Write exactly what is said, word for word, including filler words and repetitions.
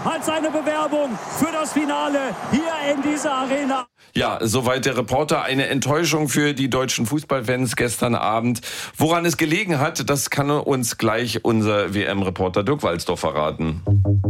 als seine Bewerbung für das Finale hier in dieser Arena. Ja, soweit der Reporter. Eine Enttäuschung für die deutschen Fußballfans gestern Abend. Woran es gelegen hat, das kann uns gleich unser W M-Reporter Dirk Walzdorf verraten.